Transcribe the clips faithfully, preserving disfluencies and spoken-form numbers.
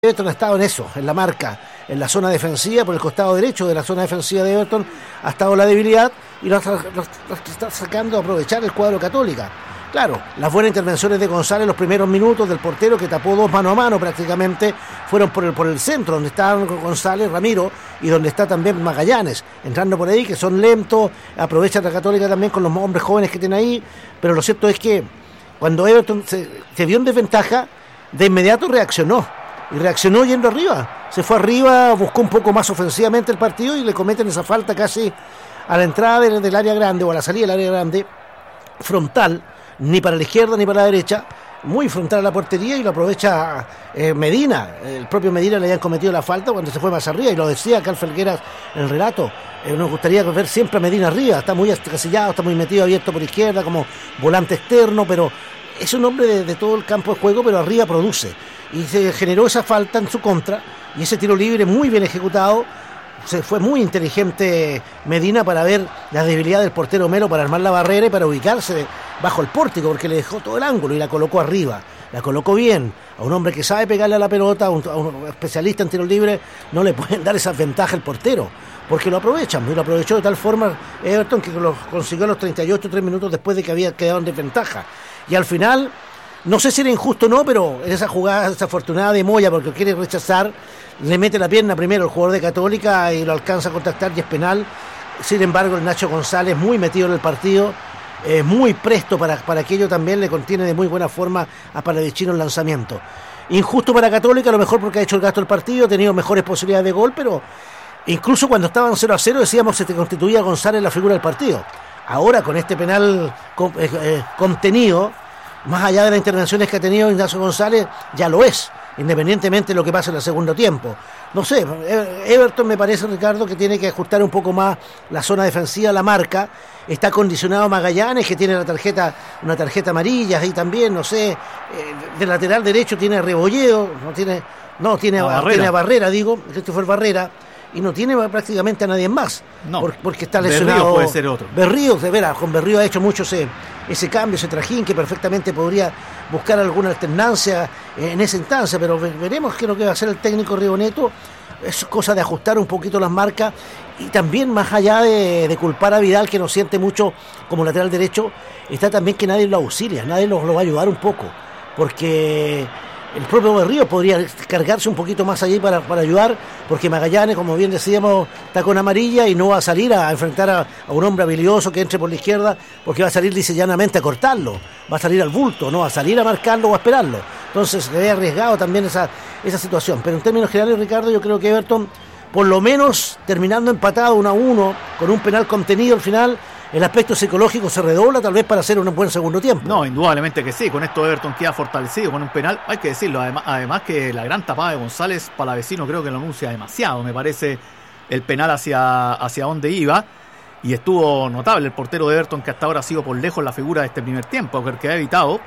Everton ha estado en eso, en la marca, en la zona defensiva, por el costado derecho de la zona defensiva de Everton ha estado la debilidad y lo, lo, lo está sacando a aprovechar el cuadro Católica. Claro, las buenas intervenciones de González, los primeros minutos del portero que tapó dos mano a mano prácticamente, fueron por el, por el centro, donde estaban González, Ramiro, y donde está también Magallanes, entrando por ahí, que son lentos, aprovechan la Católica también con los hombres jóvenes que tienen ahí, pero lo cierto es que cuando Everton se, se vio en desventaja, de inmediato reaccionó. Y reaccionó yendo arriba, se fue arriba, buscó un poco más ofensivamente el partido y le cometen esa falta casi a la entrada del, del área grande o a la salida del área grande, frontal, ni para la izquierda ni para la derecha, muy frontal a la portería y lo aprovecha eh, Medina. El propio Medina le habían cometido la falta cuando se fue más arriba y lo decía Carl Felgueras en el relato. Eh, nos gustaría ver siempre a Medina arriba, está muy casillado, está muy metido abierto por izquierda como volante externo, pero es un hombre de, de todo el campo de juego, pero arriba produce. Y se generó esa falta en su contra y ese tiro libre muy bien ejecutado. Se fue muy inteligente Medina para ver la debilidad del portero Melo, para armar la barrera y para ubicarse bajo el pórtico, porque le dejó todo el ángulo y la colocó arriba, la colocó bien. A un hombre que sabe pegarle a la pelota, a un, a un especialista en tiro libre, no le pueden dar esa ventaja al portero, porque lo aprovechan, y lo aprovechó de tal forma Everton que lo consiguió a los treinta y ocho, tres minutos después de que había quedado en desventaja. Y al final, no sé si era injusto o no, pero en esa jugada desafortunada de Moya, porque quiere rechazar, le mete la pierna primero el jugador de Católica y lo alcanza a contactar y es penal. Sin embargo, el Nacho González, muy metido en el partido, eh, muy presto para, para aquello, también le contiene de muy buena forma a Palavecino el lanzamiento. Injusto para Católica, a lo mejor porque ha hecho el gasto del partido, ha tenido mejores posibilidades de gol, pero incluso cuando estaban cero a cero decíamos que se te constituía González la figura del partido. Ahora con este penal con, eh, eh, contenido, más allá de las intervenciones que ha tenido Ignacio González, ya lo es, independientemente de lo que pase en el segundo tiempo. No sé, Everton me parece, Ricardo, que tiene que ajustar un poco más la zona defensiva, la marca. Está condicionado Magallanes, que tiene la tarjeta, una tarjeta amarilla, ahí también, no sé, eh, de lateral derecho tiene Rebolledo, no tiene, no, tiene a, Barrera. tiene a Barrera, digo, Christopher Barrera, y no tiene prácticamente a nadie más, no, por, porque está lesionado. Berrío puede ser otro. Berrío, de veras, con Berrío ha hecho mucho ese, ese cambio, ese trajín, que perfectamente podría buscar alguna alternancia en esa instancia, pero veremos qué es lo que va a hacer el técnico Riboneto. Es cosa de ajustar un poquito las marcas y también, más allá de, de culpar a Vidal, que nos siente mucho como lateral derecho, está también que nadie lo auxilia, nadie lo, lo va a ayudar un poco, porque el propio Berrío podría cargarse un poquito más allí para, para ayudar, porque Magallanes, como bien decíamos, está con amarilla y no va a salir a enfrentar a, a un hombre habilidoso que entre por la izquierda, porque va a salir lisellanamente a cortarlo, va a salir al bulto, no va a salir a marcarlo o a esperarlo. Entonces se ve arriesgado también esa, esa situación. Pero en términos generales, Ricardo, yo creo que Everton, por lo menos terminando empatado uno a uno, con un penal contenido al final, el aspecto psicológico se redobla tal vez para hacer un buen segundo tiempo. No, indudablemente que sí, con esto Everton queda fortalecido con un penal, hay que decirlo, además, además que la gran tapada de González, Palavecino creo que lo anuncia demasiado, me parece, el penal hacia, hacia donde iba, y estuvo notable el portero de Everton, que hasta ahora ha sido por lejos la figura de este primer tiempo, porque ha evitado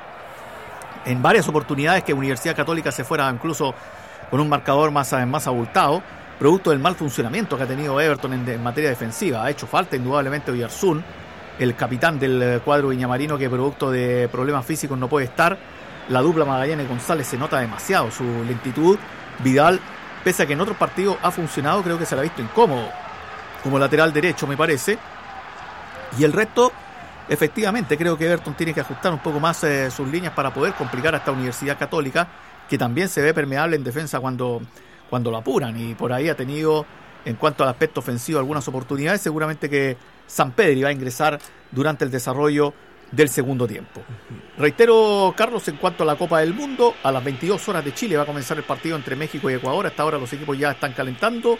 en varias oportunidades que Universidad Católica se fuera incluso con un marcador más, más abultado, producto del mal funcionamiento que ha tenido Everton en, en materia defensiva. Ha hecho falta indudablemente Oyarzún, el capitán del cuadro viñamarino, que producto de problemas físicos no puede estar. La dupla Magallanes-González se nota demasiado su lentitud. Vidal, pese a que en otros partidos ha funcionado, creo que se la ha visto incómodo como lateral derecho, me parece. Y el resto, efectivamente, creo que Everton tiene que ajustar un poco más eh, sus líneas para poder complicar a esta Universidad Católica, que también se ve permeable en defensa cuando... cuando lo apuran, y por ahí ha tenido, en cuanto al aspecto ofensivo, algunas oportunidades. Seguramente que Sampedri va a ingresar durante el desarrollo del segundo tiempo. Reitero, Carlos, en cuanto a la Copa del Mundo, a las veintidós horas de Chile va a comenzar el partido entre México y Ecuador. Hasta ahora los equipos ya están calentando.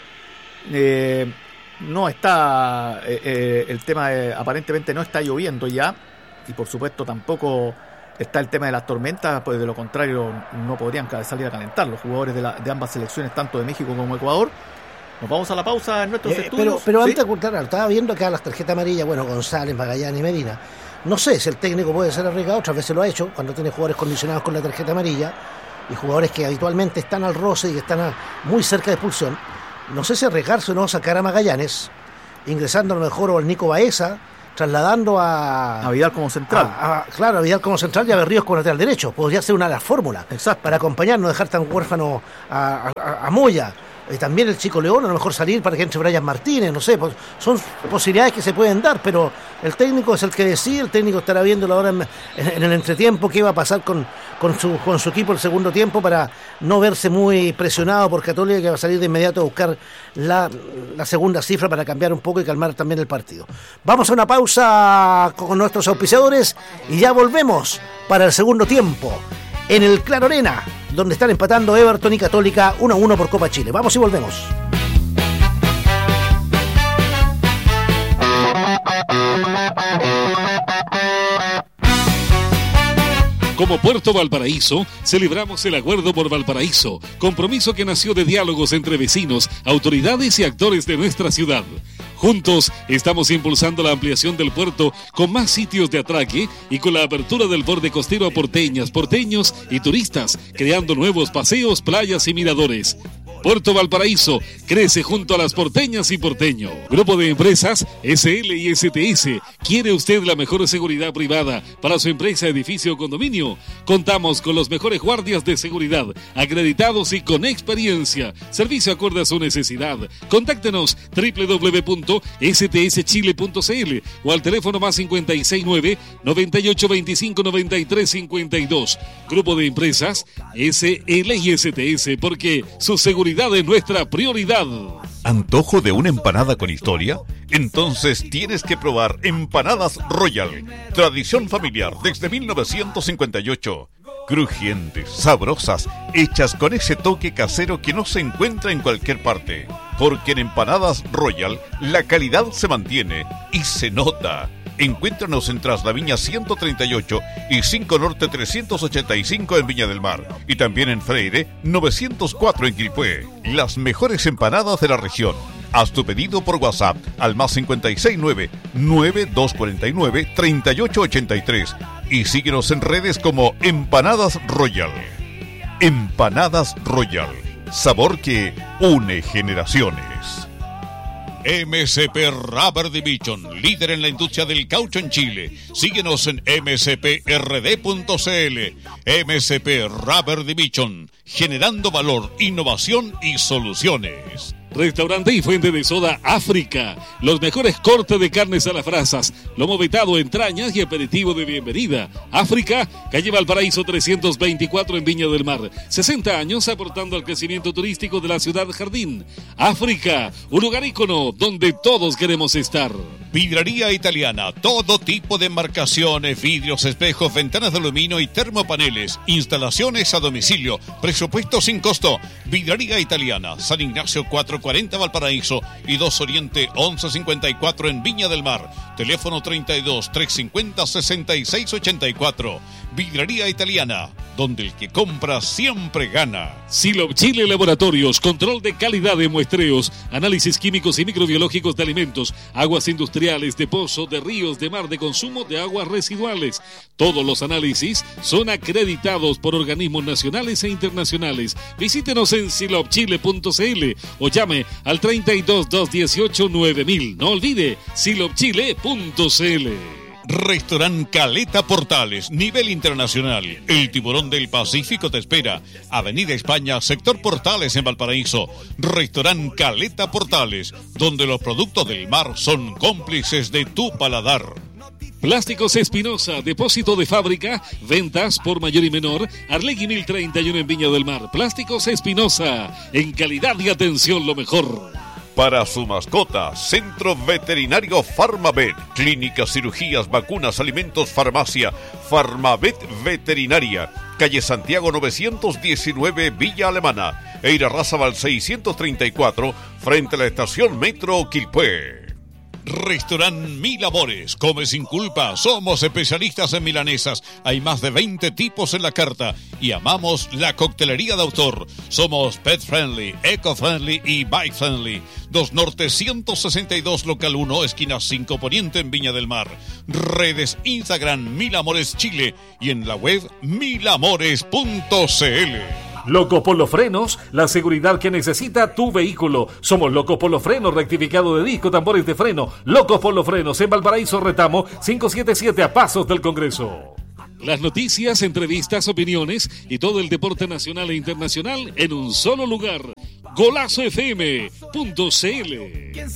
Eh, no está eh, eh, el tema, de, aparentemente no está lloviendo ya, y por supuesto tampoco está el tema de las tormentas, pues de lo contrario no podrían salir a calentar los jugadores de, la, de ambas selecciones, tanto de México como Ecuador. Nos vamos a la pausa en nuestros eh, estudios. Pero, pero ¿sí? antes de ocultar, estaba viendo acá las tarjetas amarillas, bueno, González, Magallanes y Medina. No sé si el técnico puede ser arriesgado, otras veces lo ha hecho, cuando tiene jugadores condicionados con la tarjeta amarilla y jugadores que habitualmente están al roce y que están a, muy cerca de expulsión. No sé si arriesgarse o no sacar a Magallanes, ingresando a lo mejor o al Nico Baeza, trasladando a... A Vidal como central. A, a, claro, a Vidal como central y a Berríos como lateral derecho. Podría ser una de las fórmulas. Exacto. Para acompañar, no dejar tan huérfano a, a, a Moya. Y también el chico León, a lo mejor salir para que entre Brian Martínez, no sé, pues son posibilidades que se pueden dar, pero el técnico es el que decide, el técnico estará viendo ahora en, en el entretiempo qué va a pasar con, con, su, con su equipo el segundo tiempo para no verse muy presionado por Católica, que va a salir de inmediato a buscar la, la segunda cifra para cambiar un poco y calmar también el partido. Vamos a una pausa con nuestros auspiciadores y ya volvemos para el segundo tiempo en el Claro Arena, donde están empatando Everton y Católica uno a uno por Copa Chile. Vamos y volvemos. Como Puerto Valparaíso, celebramos el Acuerdo por Valparaíso, compromiso que nació de diálogos entre vecinos, autoridades y actores de nuestra ciudad. Juntos estamos impulsando la ampliación del puerto con más sitios de atraque y con la apertura del borde costero a porteñas, porteños y turistas, creando nuevos paseos, playas y miradores. Puerto Valparaíso crece junto a las porteñas y porteño. Grupo de empresas S L y S T S. ¿Quiere usted la mejor seguridad privada para su empresa, edificio o condominio? Contamos con los mejores guardias de seguridad, acreditados y con experiencia. Servicio acorde a su necesidad. Contáctenos doble u doble u doble u punto s t s chile punto c l o al teléfono más cincuenta y seis nueve, noventa y ocho veinticinco, noventa y tres cincuenta y dos. Grupo de empresas S L y S T S, porque su seguridad es nuestra prioridad. ¿Antojo de una empanada con historia? Entonces tienes que probar Empanadas Royal, tradición familiar desde mil novecientos cincuenta y ocho. Crujientes, sabrosas, hechas con ese toque casero que no se encuentra en cualquier parte. Porque en Empanadas Royal la calidad se mantiene y se nota. Encuéntranos en Traslaviña ciento treinta y ocho y cinco Norte trescientos ochenta y cinco en Viña del Mar. Y también en Freire novecientos cuatro en Quilpué. Las mejores empanadas de la región. Haz tu pedido por WhatsApp al más cincuenta y seis nueve, nueve dos cuatro nueve, tres ocho ocho tres. Y síguenos en redes como Empanadas Royal. Empanadas Royal. Sabor que une generaciones. M S P Rubber Division, líder en la industria del caucho en Chile. Síguenos en m s p r d punto c l. M S P Rubber Division, generando valor, innovación y soluciones. Restaurante y fuente de soda África. Los mejores cortes de carnes a las brasas, lomo vetado, entrañas y aperitivo de bienvenida. África, calle Valparaíso trescientos veinticuatro en Viña del Mar. sesenta años aportando al crecimiento turístico de la ciudad jardín. África, un lugar ícono donde todos queremos estar. Vidraría Italiana, todo tipo de embarcaciones, vidrios, espejos, ventanas de aluminio y termopaneles. Instalaciones a domicilio, presupuesto sin costo. Vidraría Italiana, San Ignacio cuatrocientos cuarenta Valparaíso y dos Oriente once cincuenta y cuatro en Viña del Mar. Teléfono treinta y dos, trescientos cincuenta, sesenta y seis ochenta y cuatro. Vidraría Italiana, donde el que compra siempre gana. Silop Chile Laboratorios, control de calidad de muestreos, análisis químicos y microbiológicos de alimentos, aguas industriales, de pozo, de ríos, de mar, de consumo de aguas residuales. Todos los análisis son acreditados por organismos nacionales e internacionales. Visítenos en silop chile punto c l o llame al treinta y dos, doscientos dieciocho, nueve mil. No olvide, silop chile punto c l. Restaurant Caleta Portales, nivel internacional. El Tiburón del Pacífico te espera. Avenida España, sector Portales en Valparaíso. Restaurant Caleta Portales, donde los productos del mar son cómplices de tu paladar. Plásticos Espinosa, depósito de fábrica, ventas por mayor y menor, Arlegui mil treinta y uno en Viña del Mar. Plásticos Espinosa, en calidad y atención lo mejor. Para su mascota, Centro Veterinario Farmavet, clínicas, cirugías, vacunas, alimentos, farmacia, Farmavet Veterinaria, calle Santiago novecientos diecinueve, Villa Alemana, Eira Razabal seiscientos treinta y cuatro, frente a la estación Metro Quilpué. Restaurant Mil Amores, come sin culpa, somos especialistas en milanesas, hay más de veinte tipos en la carta y amamos la coctelería de autor. Somos pet friendly, eco friendly y bike friendly. dos Norte ciento sesenta y dos, local uno, esquina cinco Poniente en Viña del Mar. Redes Instagram Mil Amores Chile y en la web mil amores punto c l. Locos por los frenos, la seguridad que necesita tu vehículo. Somos Locos por los frenos, rectificado de disco, tambores de freno. Locos por los frenos, en Valparaíso Retamo, quinientos setenta y siete, a pasos del Congreso. Las noticias, entrevistas, opiniones y todo el deporte nacional e internacional en un solo lugar. Golazo F M punto C L.